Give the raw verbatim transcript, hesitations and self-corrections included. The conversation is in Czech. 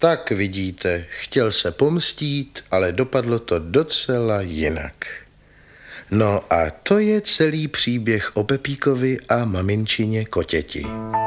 Tak vidíte, chtěl se pomstít, ale dopadlo to docela jinak. No a to je celý příběh o Pepíkovi a maminčině kotěti.